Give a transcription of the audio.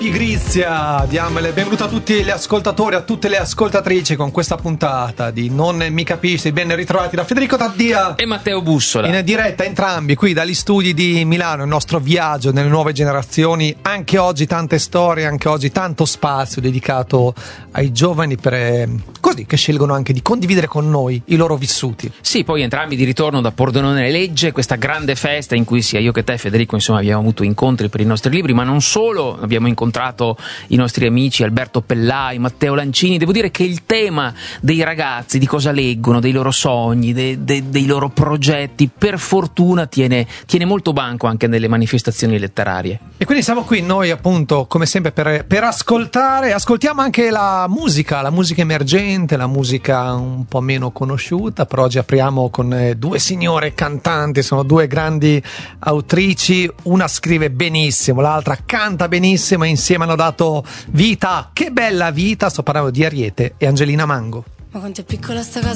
Pigrizia, diamole benvenuto a tutti gli ascoltatori, a tutte le ascoltatrici con questa puntata di Non mi capisci. Ben ritrovati da Federico Taddia e Matteo Bussola, in diretta entrambi qui dagli studi di Milano, il nostro viaggio nelle nuove generazioni. Anche oggi tante storie, anche oggi tanto spazio dedicato ai giovani per così che scelgono anche di condividere con noi i loro vissuti. Sì, poi entrambi di ritorno da Pordenone Legge, questa grande festa in cui sia io che te, Federico, insomma abbiamo avuto incontri per i nostri libri, ma non solo, abbiamo incontrato i nostri amici Alberto Pellai, Matteo Lancini. Devo dire che il tema dei ragazzi, di cosa leggono, dei loro sogni, dei loro progetti, per fortuna tiene molto banco anche nelle manifestazioni letterarie. E quindi siamo qui noi appunto come sempre per ascoltare. Ascoltiamo anche la musica emergente, la musica un po' meno conosciuta. Per oggi apriamo con due signore cantanti, sono due grandi autrici, una scrive benissimo, l'altra canta benissimo, insieme hanno dato vita. Che bella vita! Sto parlando di Ariete e Angelina Mango. Ma quanto è piccola sta casa